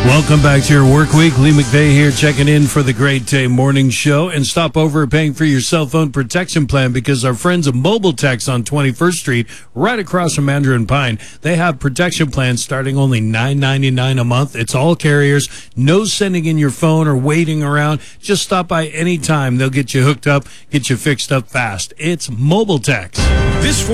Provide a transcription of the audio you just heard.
Welcome back to your work week. Lee McVeigh here, checking in for the Great Day Morning Show. And stop over at paying for your cell phone protection plan, because our friends at Mobile Text on 21st Street, right across from Andrew and Pine, they have protection plans starting only $9.99 a month. It's all carriers. No sending in your phone or waiting around. Just stop by anytime. They'll get you hooked up, get you fixed up fast. It's Mobile Text. This